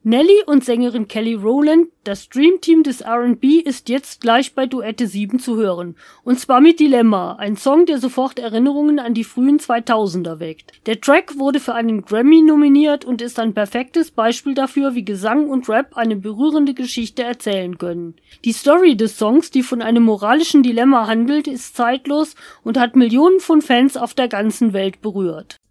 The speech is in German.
Nelly und Sängerin Kelly Rowland, das Dreamteam des R&B, ist jetzt gleich bei Duette 7 zu hören. Und zwar mit Dilemma, ein Song, der sofort Erinnerungen an die frühen 2000er weckt. Der Track wurde für einen Grammy nominiert und ist ein perfektes Beispiel dafür, wie Gesang und Rap eine berührende Geschichte erzählen können. Die Story des Songs, die von einem moralischen Dilemma handelt, ist zeitlos und hat Millionen von Fans auf der ganzen Welt berührt.